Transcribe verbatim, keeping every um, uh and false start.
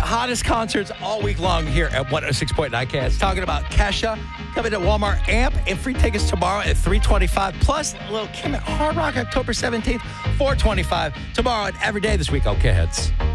hottest concerts all week long here at one oh six point nine K S. Talking about Kesha coming to Walmart Amp and free tickets tomorrow at three twenty-five. Plus, a little Kim at Hard Rock October seventeenth, four twenty-five. Tomorrow and every day this week on K-Hits.